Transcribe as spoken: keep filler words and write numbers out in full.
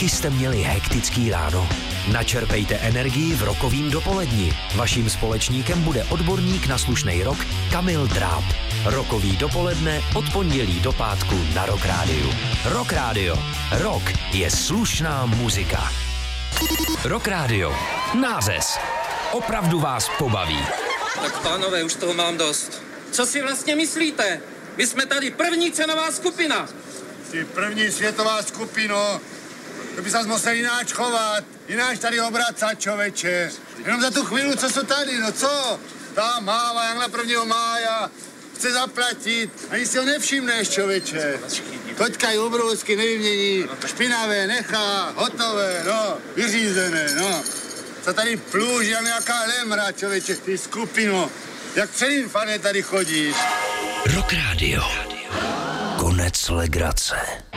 Taky jste měli hektický ráno? Načerpejte energii v rokovým dopoledni. Vaším společníkem bude odborník na slušnej rock Kamil Dráb. Rokový dopoledne od pondělí do pátku na Rock Rádiu. Rock Rádio. Rock je slušná muzika. Rock Rádio. Nářez. Opravdu vás pobaví. Tak pánové, už toho mám dost. Co si vlastně myslíte? My jsme tady první cenová skupina. Ty první světová skupino, to by se musel jináč chovat, jináč tady obracat, čověče. Jenom za tu chvíli, co jsou tady, no co? Ta máva, jak na prvního mája, chce zaplatit, ani si ho nevšimneš, čověče. Toťka i obrovsky nevymění, špinavé, nechá, hotové, no, vyřízené, no. Co tady pluž, jak nějaká lemra, čověče, ty skupino. Jak před infarné tady chodíš. Rock Radio. Konec legrace.